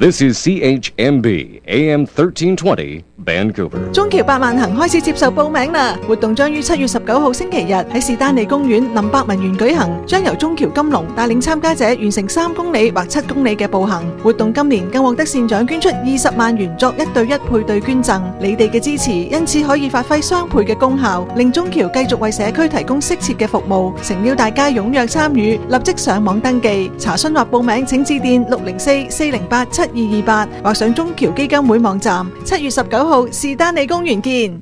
This is CHMB AM 1320 Vancouver。 中橋百萬行開始接受報名啦！活動將於7月19號星期日喺士丹利公園林百文園舉行，將由中橋金龍帶領參加者完成3公里或7公里嘅步行。活動今年更獲得善長捐出20萬元作1對1配對捐贈。你哋嘅支持因此可以發揮雙倍嘅功效，令中橋繼續為社區提供適切嘅服務。誠邀大家踴躍參與，立即上網登記查詢或報名，請致電604-408-7228或上中橋基金會網站。7月19號士丹利公園見。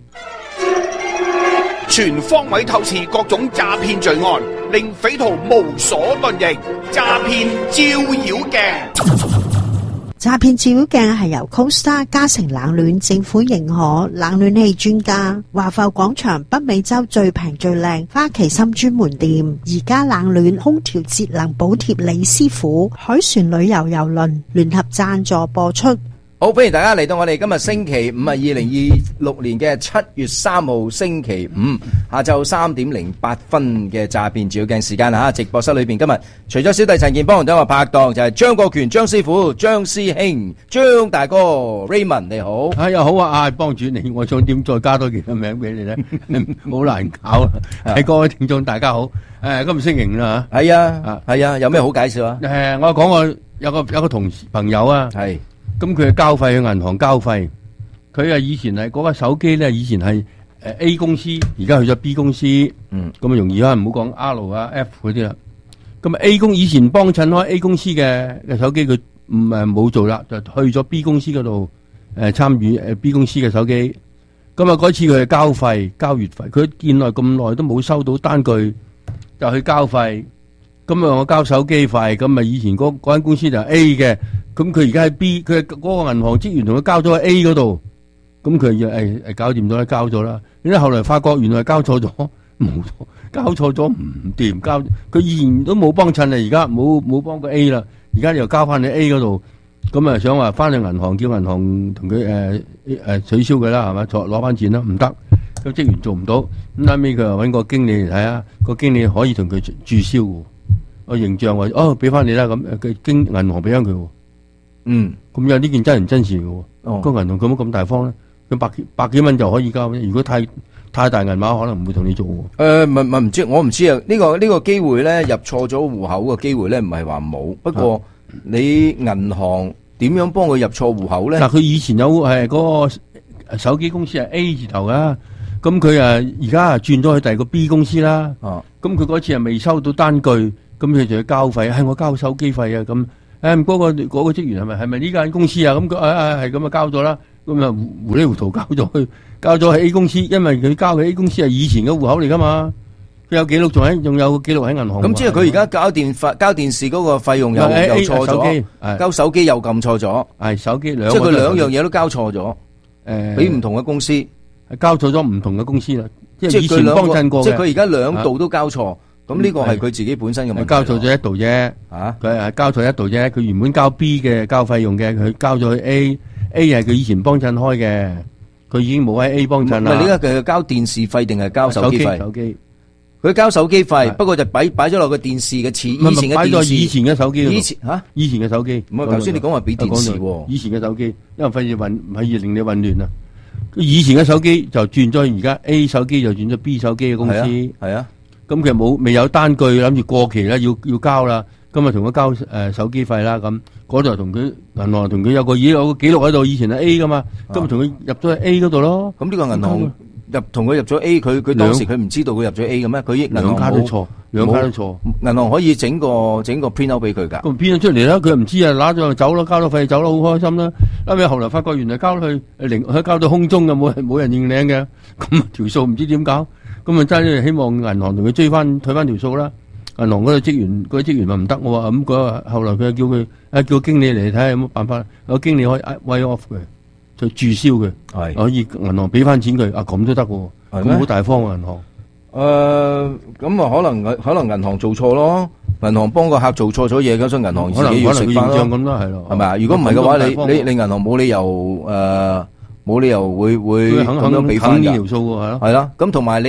全方位透視各種詐騙罪案，令匪徒無所遁形。詐騙照妖鏡。 詐騙照妖鏡係由 Costa 嘉誠冷暖政府認可冷暖氣專家華埠廣場北美洲最平最靚花旗參專門店，而家冷暖空調節能補貼李師傅，海船旅遊郵輪聯合贊助播出。 好，歡迎大家嚟到我哋今日星期五2026年嘅7月3號星期五下晝3點08分嘅詐騙照妖鏡時間啊！直播室裏邊今日除咗小弟陳健邦同我拍檔，就係張國權張師傅、張師兄、張大哥 Raymond， 你好。 又好啊！幫主你，我想點再加多幾個名俾你咧？好難搞啊！各位聽眾大家好，今日星期五啦吓。 係啊，有咩好介紹啊？ 我講過有個朋友啊，係。咁佢交費去銀行交費，佢以前係嗰個手機咧，以前係A 公司，而家去咗 B 公司，咁容易啦，唔好講 R 啊 F 嗰啲啦。咁以前幫襯開 A 公司嘅手機，佢冇做啦，就去咗 B 公司嗰度參與B 公司嘅手機。咁嗰次佢係交費交月費，佢見來咁耐都冇收到單據，就去交費。咁我交手機費，咁以前嗰間公司就係 A 嘅。咁佢而家喺 B， 佢嗰個銀行職員同佢交咗喺 A 嗰度，咁佢搞掂咗啦，交咗啦。然之後來發覺原來交錯咗，交錯咗唔掂，佢以前都冇幫襯啦，而家冇幫過 A 啦，而家又交翻去 A 嗰度，咁想話翻去銀行叫銀行同佢取消佢啦，係咪？攞翻錢啦，唔得，咁職員做唔到，咁後尾佢又搵個經理嚟睇下，個經理可以同佢註銷喎，個形象話俾翻你啦，咁佢銀行俾翻佢。咁有呢件真人真事嘅喎，個銀行咁大方咧，佢百幾蚊就可以交。如果太大銀碼，可能唔會同你做喎。 唔知，我唔知啊。呢個機會咧，入錯咗戶口嘅機會咧，唔係話冇。不過你銀行點樣幫佢入錯戶口咧？ 嗱，佢以前有嗰個手機公司係 A 字頭噶，咁佢而家轉咗去第二個 B 公司啦。咁佢嗰次係未收到單據，咁佢就要交費，係我交手機費啊咁。嗰個職員係咪呢間公司啊？咁佢係咁交咗啦，咁糊裏糊塗交咗去 A 公司，因為佢交嘅 A 公司係以前嘅戶口嚟噶嘛，佢有記錄仲有記錄喺銀行。 咁即係佢而家交電視嗰個費用又錯咗，交手機又撳錯咗， 係手機即係佢兩樣嘢都交錯咗，俾唔同嘅公司交錯咗唔同嘅公司啦，即係以前幫襯過嘅， 即係佢而家兩度都交錯。咁呢個係佢自己本身嘅問題。 交錯咗一度啫，佢係交錯一度啫。佢原本交 B 嘅交費用嘅，佢交咗去 A 係佢以前幫襯開嘅，佢已經冇喺 A 幫襯啦。 唔係呢個佢交電視費定係交手機費？ 手機， 佢交手機費，不過就擺咗落個電視嘅以前嘅電視， 以前嘅手機。以前嘅手機。 唔係頭先你講話俾電視喎。 以前嘅手機，因為費事令你混亂啊。以前嘅手機就轉咗，而家 A 手機就轉咗 B 手機嘅公司。 係啊。 咁佢未有單據，諗住過期啦，要交啦。今日同佢交手機費啦，咁嗰度同佢銀行同佢有個記錄喺度，以前係 A 噶嘛，今日同佢入咗去 A 嗰度咯。 咁呢個銀行同佢入咗 A， 佢當時佢唔知道佢入咗 A 嘅咩？佢銀行兩家都錯， 銀行可以整個 print out 俾佢㗎。 咁 print 出嚟啦，佢又唔知啊，拿咗就走咯，交咗費走咯，好開心啦。後來發覺原來交交到空中嘅，冇人認領嘅，咁條數唔知點搞。咁真係希望銀行同佢退翻條數啦。銀行嗰個職員話唔得，我話咁後來佢叫經理嚟睇下有乜辦法。個經理可以 write off 佢，就註銷佢，可以銀行俾翻錢佢。咁都得喎，咁好大方喎銀行。 咁啊可能銀行做錯咯，銀行幫個客做錯咗嘢，咁所以銀行自己要食翻咯。咁咯，係咯，係咪啊？如果唔係嘅話，你銀行冇理由會咁樣俾翻㗎。係咯，係啦。咁同埋你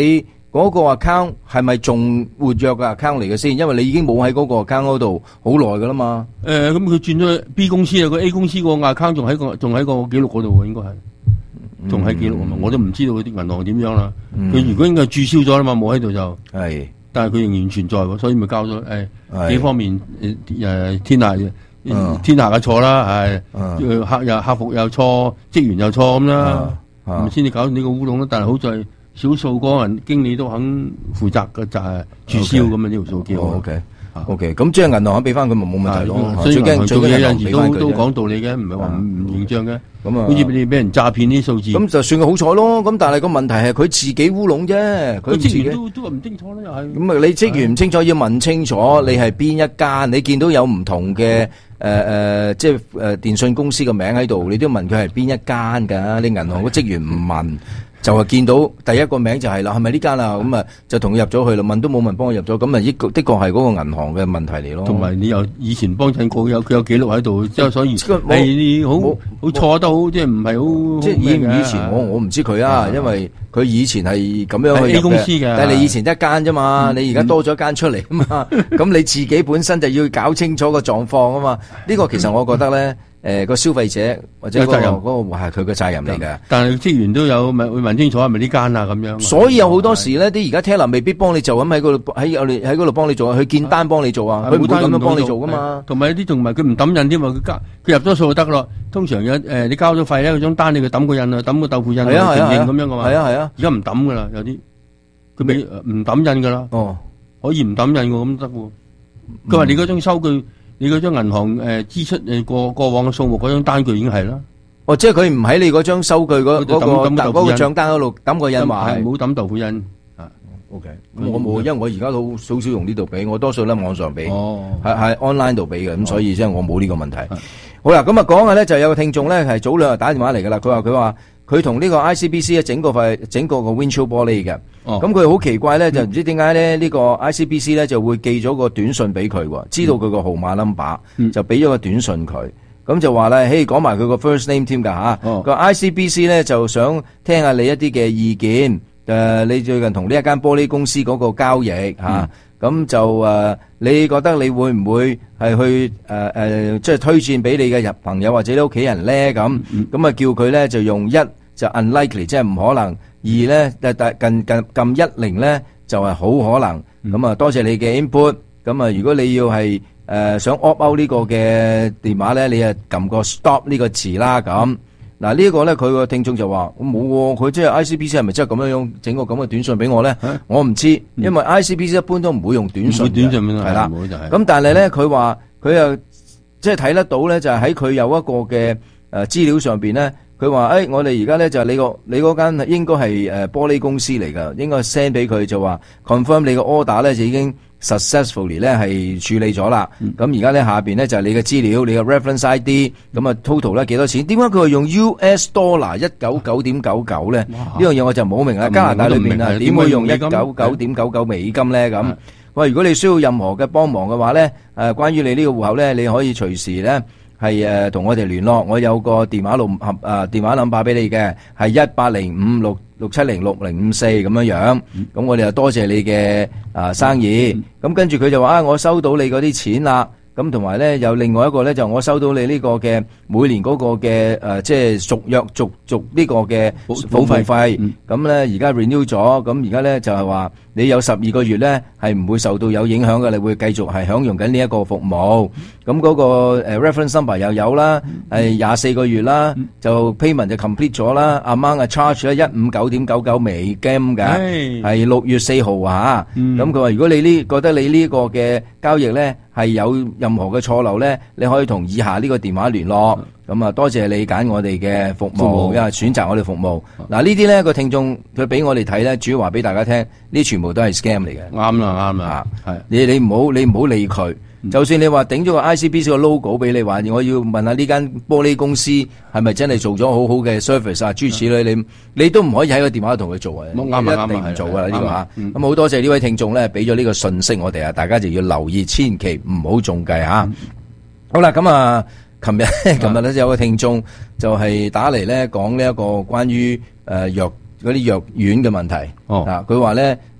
嗰個 account 係咪仲活躍嘅 account 嚟嘅先？因為你已經冇喺嗰個 account 嗰度好耐噶啦嘛。 咁佢轉咗 B 公司啊，個 A 公司個 account 仲喺個記錄嗰度喎，應該係仲喺記錄啊嘛。我都唔知道嗰啲銀行點樣啦。佢如果應該註銷咗啦嘛，冇喺度就係，但係佢仍然存在喎，所以咪交咗幾方面天下嘅錯啦，係客服又錯，職員又錯咁啦，咁先至搞呢個烏龍啦。但係好在少數個人經理都肯負責嘅就係註銷咁啊，呢條數幾好。 OK， 咁即係銀行肯俾翻佢咪冇問題咯。 所以銀行做嘢有陣時都講道理嘅，唔係話唔認賬嘅。咁啊，好似你俾人詐騙啲數字， 咁就算佢好彩咯。咁但係個問題係佢自己烏龍啫，佢職員都話唔清楚啦，又係。 咁啊，你職員唔清楚要問清楚，你係邊一間？你見到有唔同嘅即係電信公司嘅名喺度，你都問佢係邊一間㗎？你銀行個職員唔問。就係見到第一個名就係啦，係咪呢間啊？咁啊就同佢入咗去啦，問都冇問，幫我入咗，咁啊的確係嗰個銀行嘅問題嚟咯。 同埋你又以前幫襯過，佢有記錄喺度，即係所以你好錯得好，即係唔係好。即係以前我唔知佢啊，因為佢以前係咁樣去 A 公司嘅， 但係你以前得一間啫嘛，你而家多咗一間出嚟啊嘛，咁你自己本身就要搞清楚個狀況啊嘛。呢個其實我覺得咧。個消費者或者嗰個係佢嘅責任嚟嘅， 但係職員都有會問清楚係咪呢間啊咁樣。 所以有好多時咧，啲而家 teller 未必幫你做，咁喺嗰度喺嗰度幫你做，佢見單幫你做啊，佢唔會咁樣幫你做噶嘛。 同埋有啲仲唔係佢唔抌印添嘛，佢入咗數就得咯。通常有你交咗費咧，嗰張單你佢抌個印啊，抌個豆腐印啊，承認咁樣噶嘛。係啊，而家唔抌噶啦，有啲佢唔抌印噶啦。哦，可以唔抌印㗎咁得喎。佢話你嗰張收據。你嗰張銀行支出過往嘅數目嗰張單據已經係啦。 哦，即係佢唔喺你嗰張收據嗰個帳單嗰度抌個印碼， 唔好抌豆腐印。 OK，我冇，因為我而家都好少用呢度俾，我多數咧網上俾，係 online 度俾嘅，咁所以即係我冇呢個問題。好啦，咁啊講下咧，就有個聽眾咧係早兩日打電話嚟噶啦，佢話佢同呢個 ICBC 咧整個個 windshield 玻璃嘅，咁佢好奇怪咧，就唔知點解咧呢個 ICBC 咧就會寄咗個短信俾佢喎，知道佢個號碼 number，就俾咗個短信佢，咁就話咧，嘿講埋佢個 first name 添㗎嚇，個 ICBC 咧就想聽下你一啲嘅意見，你最近同呢一間玻璃公司嗰個交易嚇。咁就你覺得你會唔會係去即係推薦俾你嘅朋友或者你屋企人咧？咁啊叫佢咧就用1就 unlikely， 即係唔可能；2咧撳10咧就係好可能。咁啊多謝你嘅 input。咁啊如果你要係想 opt out 呢個嘅電話咧，你啊撳個 stop 呢個詞啦咁。嗱呢個咧，佢個聽眾就話：我冇喎，佢即係 ICBC 係咪真係咁樣整個咁嘅短信俾我咧？我唔知，因為 ICBC 一般都唔會用短信嘅，係啦。咁但係咧，佢話佢又即係睇得到咧，就係喺佢有一個嘅資料上邊咧，佢話：我哋而家咧就係你嗰間應該係玻璃公司嚟㗎，應該 send 俾佢就話 confirm 你個 order 咧就已經successfully 咧係處理咗啦，咁而家咧下邊咧就係你嘅資料，你嘅 reference ID，咁啊 total 咧幾多錢？點解佢係用 US dollar 199.99咧？呢樣嘢我就唔好明啦。加拿大裏邊啊，點會用199.99美金咧？咁喂，如果你需要任何嘅幫忙嘅話咧，關於你呢個戶口咧，你可以隨時咧係同我哋聯絡。我有個電話電話 number 俾你嘅，係180566706054咁樣樣。咁我哋就多謝你嘅生意。咁跟住佢就話我收到你嗰啲錢啦。咁同埋咧有另外一個咧就我收到你呢個嘅每年嗰個嘅即係續約續呢個嘅保費。咁咧而家 renew 咗，咁而家咧就係話你有12個月咧係唔會受到有影響嘅，你會繼續係享用緊呢一個服務。咁嗰個reference number 又有啦，係24個月啦，就 payment 就 complete 咗啦，amount charge 咧159.99美金嘅，係6月4號啊。咁佢話如果你覺得你呢個嘅交易咧係有任何嘅錯漏咧，你可以同以下呢個電話聯絡。咁啊，多謝你揀我哋嘅服務，因為選擇我哋服務。嗱呢啲咧個聽眾佢俾我哋睇咧，主要話俾大家聽，呢全部都係 scam 嚟嘅。啱啦，係你唔好理佢。就算你話頂咗個 ICBC 個 logo 俾你，話我要問下呢間玻璃公司係咪真係做咗好好嘅 service 啊？諸如此類，你都唔可以喺個電話同佢做啊！一定唔做噶啦呢個嚇。咁好多謝呢位聽眾咧，俾咗呢個信息我哋啊，大家就要留意，千祈唔好中計嚇。好啦，咁啊，琴日咧有個聽眾就係打嚟咧講呢一個關於嗰啲藥丸嘅問題。佢話咧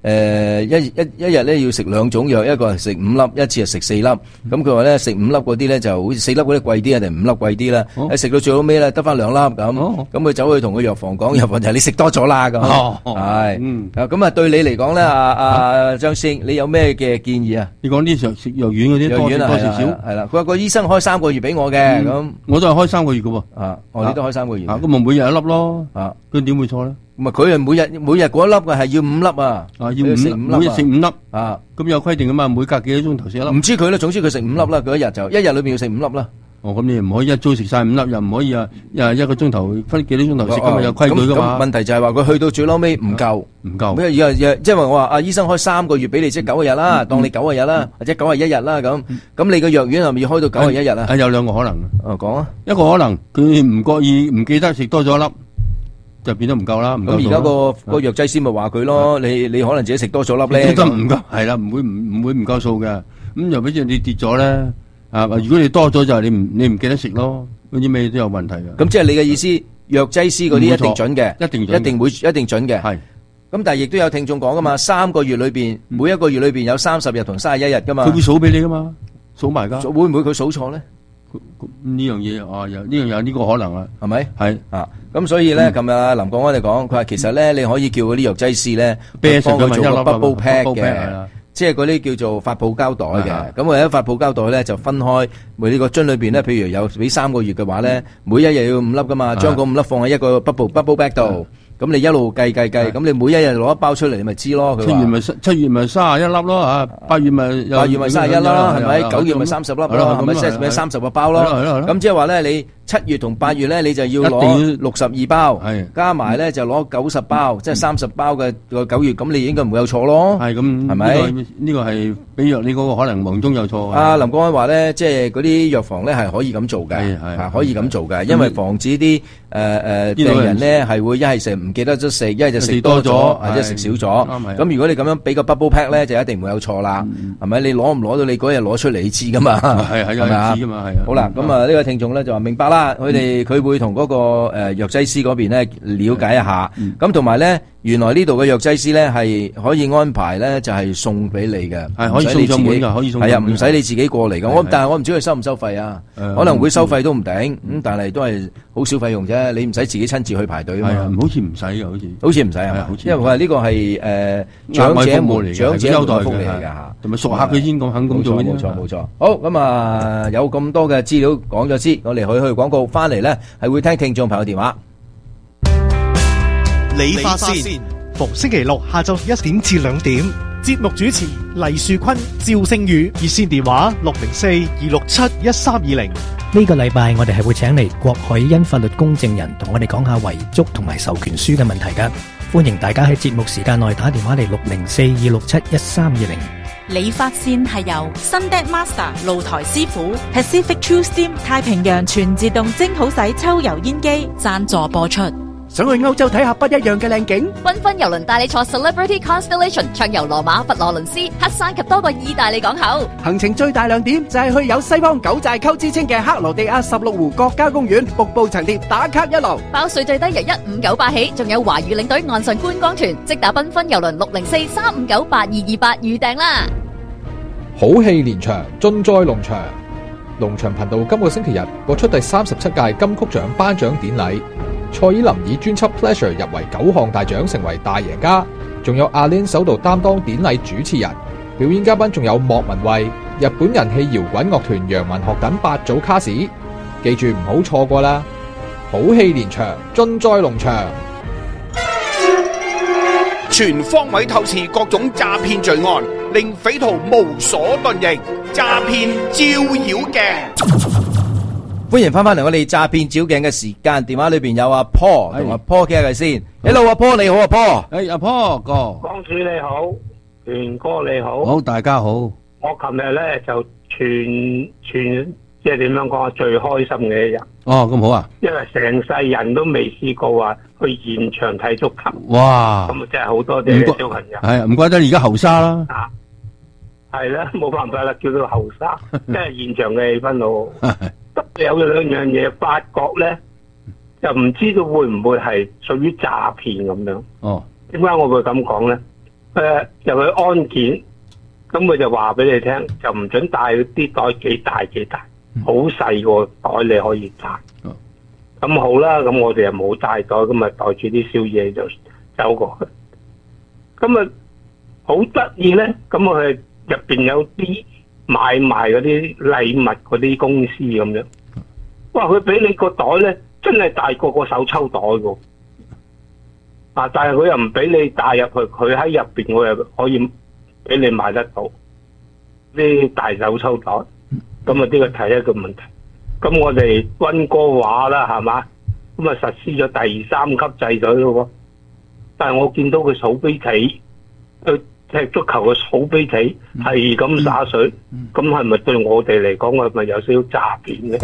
一日咧要食2種藥，一個係食5粒，一次係食4粒。咁佢話咧食5粒嗰啲咧就好似4粒嗰啲貴啲啊，定5粒貴啲啦？食到最後尾咧得翻2粒咁，咁佢走去同個藥房講，藥房就係你食多咗啦咁。係，咁啊對你嚟講咧，阿張師兄，你有咩嘅建議啊？ 你講啲食藥丸嗰啲多食多食少， 係啦。佢話個醫生開3個月俾我嘅，咁我都係開3個月嘅喎。 你都開3個月。 咁咪每日1粒咯。佢點會錯咧？ 唔係佢係每日嗰一粒嘅係要5粒啊！ 要食5粒，每日食5粒啊！ 咁有規定噶嘛？每隔幾多鐘頭食1粒？ 唔知佢咧，總之佢食5粒啦。佢一日裏邊要食5粒啦。 咁你唔可以一早食晒5粒，又唔可以一個鐘頭分幾多鐘頭食，咁有規矩噶嘛？ 咁問題就係話佢去到最撈尾唔夠。即係話我話醫生開3個月俾你，即係9個日啦，當你9個日啦，或者91日啦咁。咁你個藥丸係咪要開到91日啊？ 有2個可能。 講啊！ 一個可能佢唔覺意唔記得食多咗一粒。就變得唔夠啦， 咁而家個藥劑師咪話佢咯，你可能自己食多咗粒咧， 都唔夠，係啦，唔會唔夠數嘅。咁又比如你跌咗咧，如果你多咗就係你唔記得食咯，嗰啲咩都有問題嘅。 咁即係你嘅意思，藥劑師嗰啲一定準嘅，一定準嘅。係。咁但係亦都有聽眾講噶嘛，3個月裏邊每一個月裏邊有30日同31日噶嘛。 佢會數俾你噶嘛，數埋噶。 會唔會佢數錯咧？ 呢樣嘢有呢個可能啊， 係咪？ 係咁所以咧，琴日林國安哋講，佢話其實咧，你可以叫嗰啲藥劑師咧，幫佢做個 bubble pack 嘅，即係嗰啲叫做發泡膠袋嘅。咁或者發泡膠袋咧就分開，每呢個樽裏邊咧，譬如有俾3個月嘅話咧，每一日要5粒噶嘛，將嗰5粒放喺一個 bubble pack 度。咁你一路計，咁你每一日攞一包出嚟，你咪知咯。 7月咪31粒咯嚇，8月咪 31粒啦，係咪？9月咪30粒咯，係咪？即係30個包咯。咁即係話咧，你7月同8月咧，你就要攞62包，加埋咧就攞90包，即係30包嘅個9月，咁你應該唔會有錯咯。 係咁，係咪？呢個係比藥你嗰個可能忙中有錯。 林國安話咧，即係嗰啲藥房咧係可以咁做嘅，可以咁做嘅，因為防止啲病人咧係會一係食唔記得咗食，一係就食多咗，或者食少咗。咁如果你咁樣俾個 bubble pack 咧，就一定唔會有錯啦。係咪？你攞唔攞到你嗰日攞出嚟，你知噶嘛？ 係咪啊？知噶嘛？係啊。 好啦，咁呢個聽眾咧就話明白啦，佢會同嗰個藥劑師嗰邊咧了解一下。咁同埋咧，原來呢度嘅藥劑師咧係可以安排咧，就係送俾你嘅， 係可以送上門㗎，可以送。 係啊，唔使你自己過嚟㗎。但係我唔知佢收唔收費啊？可能會收費都唔定。咁但係都係好少費用啫。你唔使自己親自去排隊啊嘛。 好似唔使㗎， 好似唔使係嘛？因為佢話呢個係長者優待福利嚟㗎嚇， 同埋熟客佢先咁肯咁做。 冇錯。好，咁有咁多嘅資料講咗先，我哋去廣告翻嚟咧，係會聽眾朋友電話。 理髮線逢星期六下晝1點至2點，節目主持黎樹坤、趙星宇，熱線電話604-267-1320。 呢個禮拜我哋係會請嚟郭海欣法律公證人同我哋講下遺囑同埋授權書嘅問題㗎，歡迎大家喺節目時間內打電話嚟604-267-1320。 理髮線係由 Sundeck Master 露台師傅 Pacific True Steam 太平洋全自動蒸好洗抽油煙機贊助播出。 想去歐洲睇下不一樣嘅靚景， 繽紛郵輪帶你坐 Celebrity Constellation 暢遊羅馬、佛羅倫斯、黑山及多個意大利港口。 行程最大亮點就係去有西方九寨溝之稱嘅克羅地亞16湖國家公園，瀑布層疊打卡一流， 包稅最低由1598起，仲有華語領隊岸上觀光團，即打繽紛郵輪604-359-8228預訂啦。 好戲連場，盡在龍翔。龍翔頻道今個星期日播出第37屆金曲獎頒獎典禮。蔡依林以專輯 Pleasure 入圍9項大獎，成為大贏家。仲有阿 Lin 首度擔當典禮主持人，表演嘉賓仲有莫文蔚、日本人氣搖滾樂團楊文學等8組卡士。記住唔好錯過啦！好戲連場，盡在龍翔。 全方位透視各種詐騙罪案，令匪徒無所遁形。詐騙照妖鏡。 歡迎翻嚟我哋詐騙照鏡嘅時間，電話裏邊有阿 Paul 同阿 Paul 傾下偈先。Hello， 阿 Paul 你好，阿 Paul。 阿 Paul 哥， 江主你好，權哥你好。 好，大家好。 我琴日咧就全即係點樣講啊？最開心嘅一日。 哦，咁好啊。因為成世人都未試過話去現場睇足球。 哇！ 咁啊真係好多謝小朋友。 係唔怪得你而家後生啦。 係啦，冇辦法啦，叫做後生，即係現場嘅氣氛好。有兩樣嘢發覺咧，就唔知道會唔會係屬於詐騙咁樣。哦，點解我會咁講咧？ 入去安檢，咁佢就話俾你聽，就唔准帶啲袋幾大幾大，好細個袋你可以帶。咁好啦，咁我哋又冇帶袋，咁咪袋住啲宵夜就走過去。咁啊好得意咧，咁我係入邊有啲買賣嗰啲禮物嗰啲公司咁樣。哇！佢俾你個袋咧，真係大過個手抽袋噶。但係佢又唔俾你帶入去，佢喺入邊我又可以俾你買得到啲大手抽袋。咁啊，呢個第一個問題。咁我哋溫哥華啦，係嘛？咁啊實施咗第3級制水咯喎。但係我見到佢數飛棋，踢足球嘅數飛棋係咁灑水，咁係咪對我哋嚟講係咪有少少詐騙咧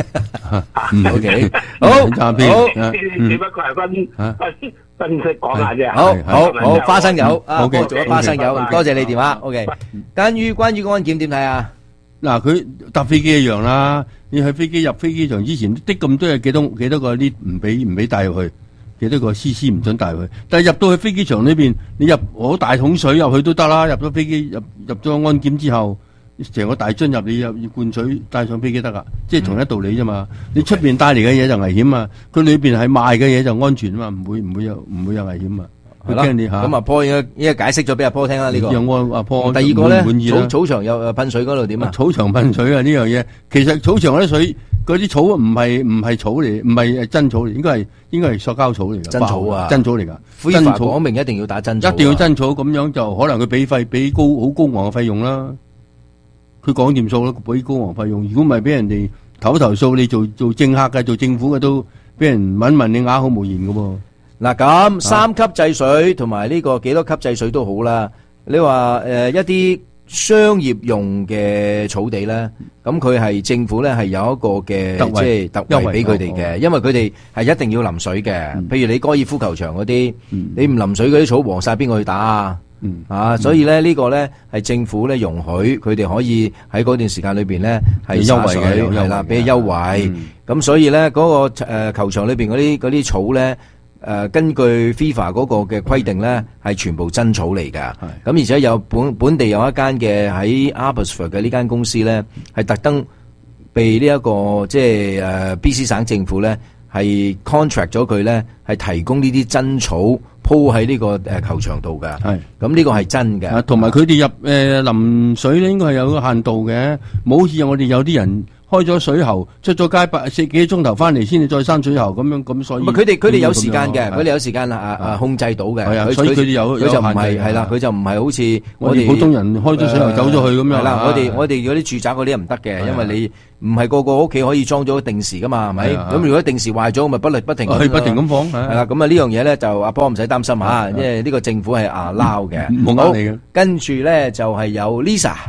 ？OK， 好，詐騙， 好，只不過係分析講下啫。 好，花生友，我做咗花生友，多謝你電話。OK， 關於安檢點睇啊？ 嗱，佢搭飛機一樣啦，你喺飛機入飛機場之前的咁多嘢，幾多個呢？唔俾帶入去，幾多個 CC 唔准帶入去。但係入到去飛機場呢邊，你入攞大桶水入去都得啦。入咗飛機入咗安檢之後，成個大樽入你要灌水帶上飛機得噶，即係同一道理啫嘛。你出邊帶嚟嘅嘢就危險啊，佢裏邊係賣嘅嘢就安全啊嘛，唔會有危險啊。 係啦，咁阿波應該解釋咗俾阿波聽啦呢個。 讓阿波第二個咧，草場有噴水嗰度點啊？ 草場噴水啊呢樣嘢，其實草場嗰啲水嗰啲草唔係草嚟，唔係真草嚟，應該係塑膠草嚟㗎。 真草啊！ 真草嚟㗎。 真草講明一定要打真草。 一定要真草，咁樣就可能佢俾好高昂嘅費用啦。佢講掂數啦，俾高昂費用。如果唔係俾人哋投訴，你做政客嘅、做政府嘅都俾人問你啞口無言㗎喎。 嗱咁3級制水同埋呢個幾多級制水都好啦。你話一啲商業用嘅草地咧，咁佢係政府咧係有一個嘅即係特惠俾佢哋嘅，因為佢哋係一定要淋水嘅。譬如你高爾夫球場嗰啲，你唔淋水嗰啲草黃晒，邊個去打啊？所以咧呢個咧係政府咧容許佢哋可以喺嗰段時間裏邊咧係優惠嘅，係啦，俾優惠。咁所以咧嗰個球場裏邊嗰啲草咧。根據 FIFA 嗰個嘅規定咧，係全部真草嚟㗎。咁而且有本地有一間嘅喺 Abbotsford 嘅呢間公司咧，係特登被呢一個即係BC 省政府咧係 contract 咗佢咧，係提供呢啲真草鋪喺呢個球場度㗎。咁呢個係真嘅。同埋佢哋入淋水咧，應該係有個限度嘅，冇好似我哋有啲人。開咗水喉，出咗街4幾個鐘頭翻嚟先至再閂水喉咁樣，咁所以佢哋有時間嘅，佢哋有時間控制到嘅。係啊， 所以佢哋有佢就唔係係啦，佢就唔係好似我哋普通人開咗水喉走咗去咁樣。 係啦，我哋嗰啲住宅嗰啲唔得嘅，因為你唔係個個屋企可以裝咗定時噶嘛，係咪？咁如果定時壞咗，咪不停咁放。 係啦，咁啊呢樣嘢咧就阿波唔使擔心嚇，因為呢個政府係撈嘅。 冇呃你嘅。 跟住咧就係有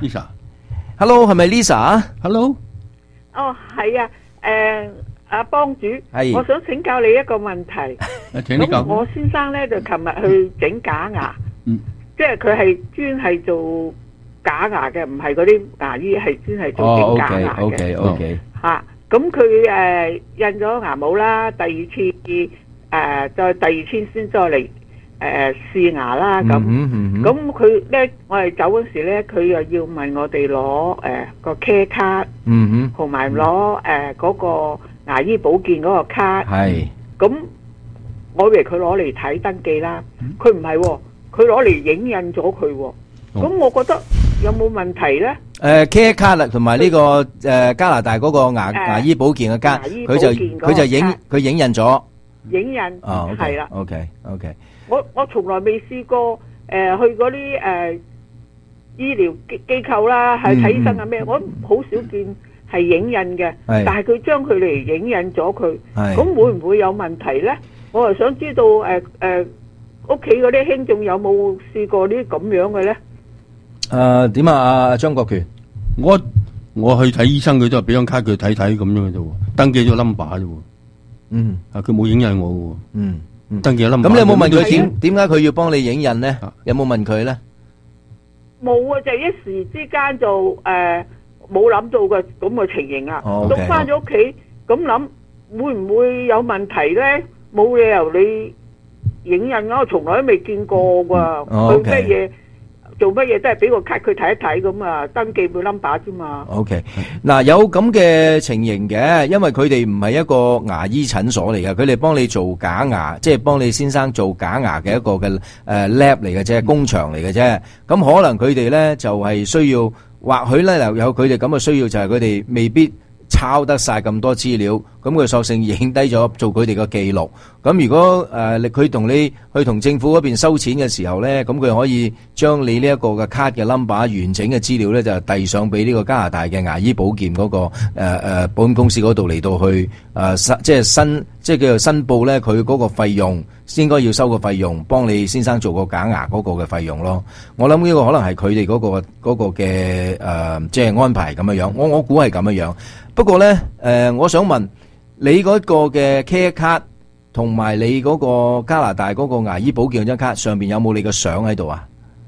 Lisa。Hello， 係咪 Lisa？Hello。 哦，係啊，阿幫主，我想請教你一個問題。咁我先生咧就琴日去整假牙，即係佢係專係做假牙嘅，唔係嗰啲牙醫，係專係做整假牙嘅。 OK。 嚇，咁佢印咗牙帽啦，第二次再第二次先再嚟試牙啦。咁佢咧，我哋走嗰時咧，佢又要問我哋攞個 care 卡，同埋攞嗰個牙醫保健嗰個卡。係。咁我以為佢攞嚟睇登記啦，佢唔係喎，佢攞嚟影印咗佢喎。咁我覺得有冇問題咧 ？care 卡啦，同埋呢個加拿大嗰個牙醫保健嘅卡，佢就影印咗。 影印係啦。 OK。 我從來未試過去嗰啲醫療機構啦，係睇醫生啊咩，我好少見係影印嘅。但係佢將佢嚟影印咗佢，咁會唔會有問題咧？我係想知道屋企嗰啲兄眾有冇試過啲咁樣嘅咧？ 點啊？阿張國權， 我去睇醫生，佢都係俾張卡佢睇睇咁樣嘅啫，登記咗 number 啫。佢冇影印我嘅。登記 number。咁你有冇問佢點解佢要幫你影印咧？有冇問佢咧？ 冇啊，就一時之間就冇諗到嘅咁嘅情形啊。到翻咗屋企咁諗，會唔會有問題咧？冇理由你影印啊，我從來都未見過㗎。佢咩嘢做乜嘢都係俾個卡佢睇一睇咁啊，登記個 number 啫嘛。 OK， 嗱有咁嘅情形嘅，因為佢哋唔係一個牙醫診所嚟嘅，佢哋幫你做假牙，即係幫你先生做假牙嘅一個嘅lab 嚟嘅啫，工場嚟嘅啫。咁可能佢哋咧就係需要，或許咧有佢哋咁嘅需要，就係佢哋未必抄得晒咁多資料，咁佢索性影低咗做佢哋嘅記錄。咁如果佢同你去同政府嗰邊收錢嘅時候咧，咁佢可以將你呢一個嘅卡嘅 number 完整嘅資料咧，就遞上俾呢個加拿大嘅牙醫保健嗰個保險公司嗰度嚟到去即係叫做申報咧佢嗰個費用，應該要收個費用，幫你先生做個假牙嗰個嘅費用咯。我諗呢個可能係佢哋嗰個嘅即係安排咁樣樣。我估係咁樣樣。不過咧我想問你嗰個嘅 care 卡同埋你嗰個加拿大嗰個牙醫保健嗰張卡上邊有冇你個相喺度啊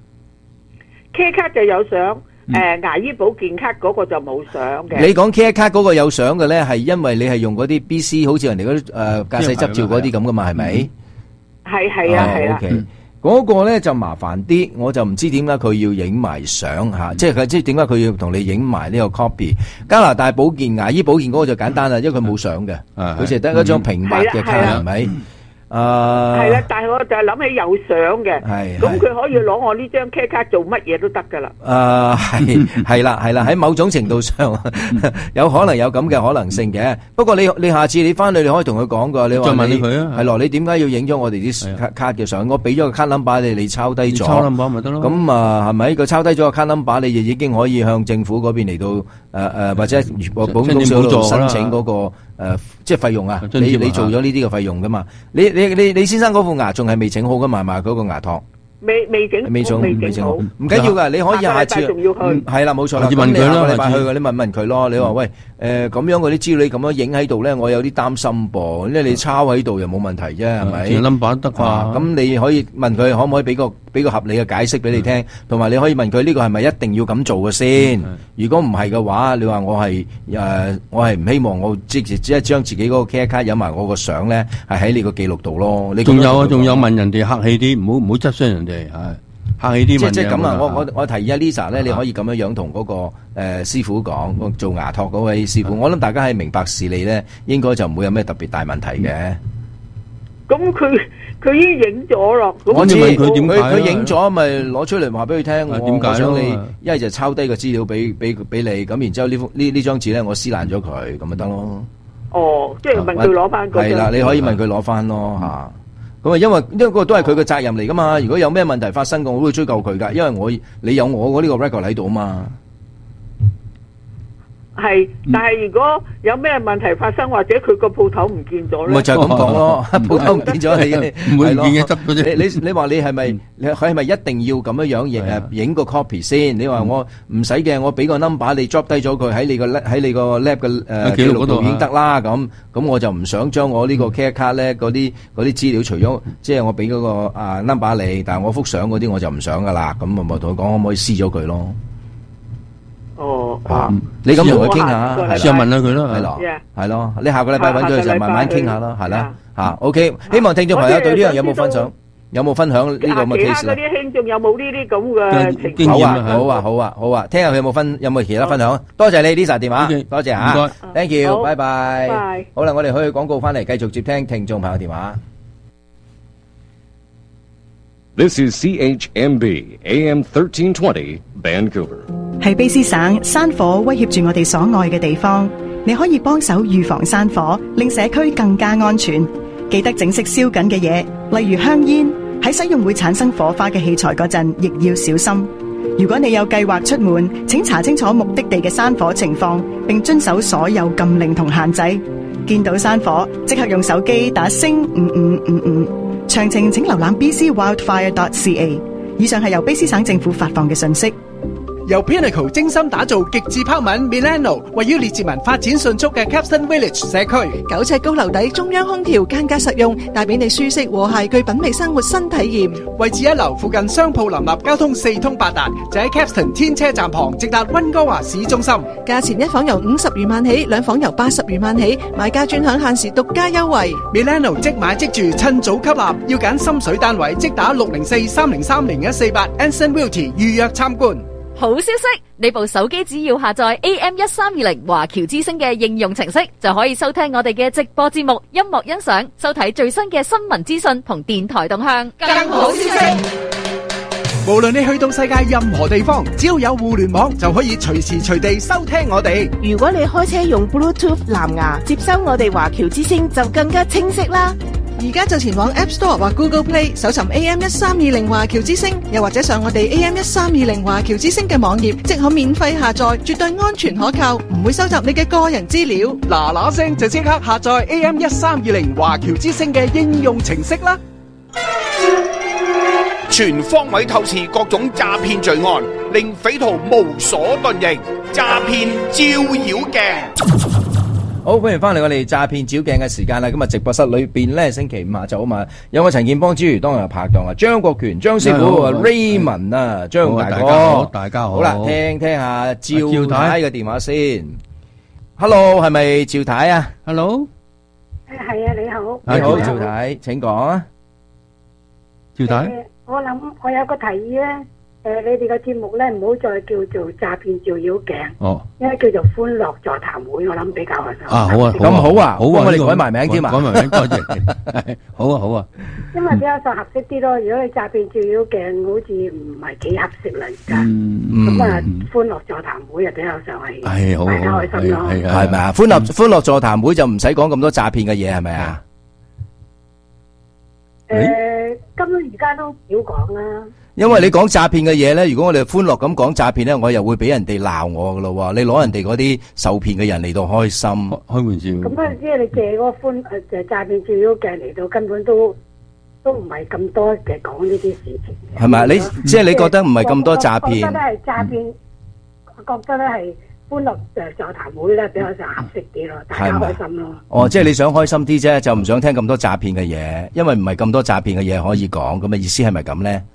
？care 卡就有相，牙醫保健卡嗰個就冇相嘅。 你講 care 卡嗰個有相嘅咧，係因為你係用嗰啲 BC 好似人哋嗰啲駕駛執照嗰啲咁噶嘛，係咪？ 係啊係啊。 OK，嗰個咧就麻煩啲，我就唔知點解佢要影埋相吓，即係點解佢要同你影埋呢個 copy。加拿大保健牙醫保健嗰個就簡單啦，因為佢冇相嘅，佢淨係得一張平滑嘅卡，係咪？ 係啦，但係我就係諗起有相嘅，咁佢可以攞我呢張 care 卡做乜嘢都得噶啦。 係啦，喺某種程度上有可能有咁嘅可能性嘅。不過你下次你翻去你可以同佢講噶，你話你係咯，你點解要影咗我哋啲卡嘅相？我俾咗個卡 number 你抄低咗， 抄 number 咪得咯。 咁係咪？佢抄低咗個卡 number，你就已經可以向政府嗰邊嚟到或者保險公司嗰度申請嗰個即係費用啊？你做咗呢啲嘅費用噶嘛？你先生嗰副牙仲係未整好噶嘛？係嗰個牙托未整好，唔緊要噶，你可以下次係啦，冇錯啦。咁你下個禮拜去嘅，你問佢咯。你話喂咁樣嗰啲資料你咁樣影喺度咧，我有啲擔心噃。因為你抄喺度又冇問題啫，係咪？number 得啩？咁你可以問佢可唔可以俾個合理嘅解釋俾你聽，同埋你可以問佢呢個係咪一定要咁做嘅先？如果唔係嘅話，你話我係唔希望我只係將自己嗰個 care 卡有埋我個相咧，係喺你個記錄度咯。你仲有問人哋客氣啲，唔好質詢人哋。客氣啲問即係咁啊！我提議阿 Lisa 咧，你可以咁樣同嗰個師傅講，做牙托嗰位師傅。我諗大家係明白事理咧，應該就唔會有咩特別大問題嘅。 咁佢已經影咗咯。 我知佢影咗，咪攞出嚟話俾佢聽。我想你一係就抄低個資料俾你，咁然之後呢張紙咧，我撕爛咗佢，咁咪得咯。 哦，即係問佢攞翻嗰張。係啦， 你可以問佢攞翻咯嚇。咁啊，因為呢個都係佢嘅責任嚟噶嘛。如果有咩問題發生嘅，我都會追究佢噶。因為你有我呢個 record 喺度啊嘛。 係，但係如果有咩問題發生，或者佢個鋪頭唔見咗咧， 咪就係咁講咯。鋪頭唔見咗，你唔會唔見嘅執嗰啲。 你話你係咪？佢係咪一定要咁樣影個 copy 先？你話我唔使嘅，我俾個 number 你 drop 低咗佢喺你個 lab 嘅記錄度已經得啦。咁我就唔想將我呢個 care card 咧嗰啲資料，除咗即係我俾嗰個number 你，但係我幅相嗰啲我就唔想噶啦。咁我咪同佢講，可唔可以撕咗佢咯？你咁同佢傾下， 試下問下佢咯， 係咯，你下個禮拜揾佢就慢慢傾下咯，係啦，OK，希望聽眾朋友對呢樣有冇分享？有冇分享呢個咁嘅 case？ 其他嗰啲聽眾有冇呢啲咁嘅情況？好啊，聽下佢有冇其他分享？多謝你 Lisa 電話，多謝嚇，Thank you，拜拜。好啦，我哋去廣告翻嚟，繼續接聽聽眾朋友電話。 This is CHMB AM 1320 Vancouver。 喺卑詩省，山火威脅住我哋所愛嘅地方，你可以幫手預防山火，令社區更加安全。記得整熄燒緊嘅嘢，例如香煙。喺使用會產生火花嘅器材嗰陣，亦要小心。如果你有計劃出門，請查清楚目的地嘅山火情況，並遵守所有禁令同限制。見到山火，即刻用手機打星5555。詳情請瀏覽bcwildfire.ca。以上係由卑詩省政府發放嘅信息。 由 Pinnacle 精心打造極致拋物 Milano， 位於列治文發展迅速嘅 Capstan Village 社區 ，9尺高樓底，中央空調，間隔實用，帶俾你舒適和諧具品味生活新體驗。 位置一樓，附近商鋪林立，交通四通八達，就喺 Capstan 天車站旁，直達溫哥華市中心。 價錢一房由50餘萬起，兩房由80餘萬起，買家專享限時獨家優惠。 Milano 即買即住，趁早吸納，要揀深水單位，即打604-303-0148 Anson Realty 預約參觀。 好消息，你部手機只要下載 AM1320 華僑之聲嘅應用程式，就可以收聽我哋嘅直播節目、音樂欣賞、收睇最新嘅新聞資訊同電台動向。更好消息， 無論你去到世界任何地方，只要有互聯網，就可以隨時隨地收聽我哋。 如果你開車用 Bluetooth 藍牙接收我哋華僑之聲，就更加清晰啦。 而家就前往 App Store 或 Google Play 搜尋 AM1320 華僑之聲，又或者上我哋 AM1320 華僑之聲嘅網頁，即可免費下載，絕對安全可靠，唔會收集你嘅個人資料。 嗱聲就即刻下載 AM1320 華僑之聲嘅應用程式啦！ 全方位透視各種詐騙罪案，令匪徒無所遁形，詐騙照妖鏡。 好，歡迎翻嚟我哋詐騙照鏡嘅時間啦！今日直播室裏邊咧，星期五下晝啊嘛，有我陳建邦之餘，當日拍檔啊，張國權、張師傅、Raymond 啊，張大哥， 大家好。 好啦，聽下趙太嘅電話先。Hello， 係咪趙太啊 ？Hello， 係啊，你好。 你好，趙太，請講啊。 趙太， 我諗我有個提議咧。你哋個節目咧唔好再叫做詐騙照妖鏡，應該叫做歡樂座談會，我諗比較合適。 好啊，咁好啊，好啊，我哋改埋名添啊， 改埋名，多謝。好啊，好啊。 因為比較上合適啲咯，如果你詐騙照妖鏡，好似唔係幾合適啦，而家。咁啊，歡樂座談會啊，比較上係大家開心咯， 係咪啊？歡樂座談會就唔使講咁多詐騙嘅嘢，係咪啊？ 咁而家都少講啦。 因為你講詐騙嘅嘢咧，如果我哋歡樂咁講詐騙咧，我又會俾人哋鬧我噶咯。你攞人哋嗰啲受騙嘅人嚟到開心，開玩笑。 咁啊，即係你借嗰個詐騙照妖鏡嚟到，根本都唔係咁多嘅講呢啲事情。 係咪？你即係你覺得唔係咁多詐騙？ 覺得咧係詐騙，覺得咧係歡樂座談會咧比較上合適啲咯，大家開心咯。 哦，即係你想開心啲啫，就唔想聽咁多詐騙嘅嘢，因為唔係咁多詐騙嘅嘢可以講。咁嘅意思係咪咁咧？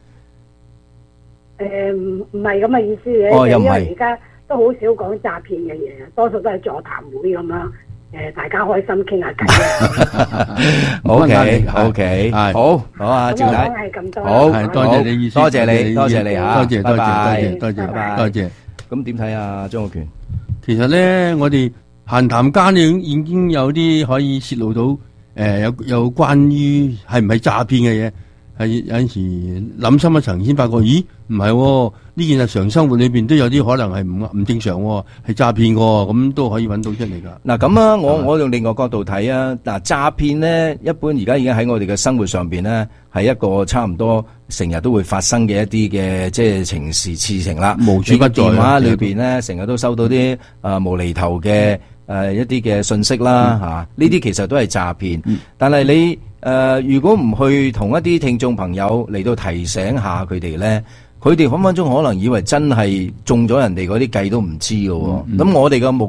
唔係咁嘅意思嘅，因為而家都好少講詐騙嘅嘢，多數都係座談會咁樣，大家開心傾下偈。 OK， 好啊，趙太，好， 多謝你意思， 多謝你吓， 多謝。 咁點睇啊，張國權？ 其實咧，我哋閒談間已經有啲可以泄露到，有關於係唔係詐騙嘅嘢。係有陣時諗深一層先發覺，咦唔係呢件日常生活裏邊都有啲可能係唔正常，係詐騙嘅，咁都可以揾到出嚟噶。 嗱咁啊，我用另外角度睇啊，嗱詐騙咧，一般而家已經喺我哋嘅生活上邊咧，係一個差唔多成日都會發生嘅一啲嘅即係情事情啦。 無處不在。 電話裏邊咧，成日都收到啲無厘頭嘅一啲嘅信息啦嚇，呢啲其實都係詐騙。但係你如果唔去同一啲聽眾朋友嚟到提醒下佢哋咧，佢哋分分鐘可能以為真係中咗人哋嗰啲計都唔知嘅喎。咁我哋嘅目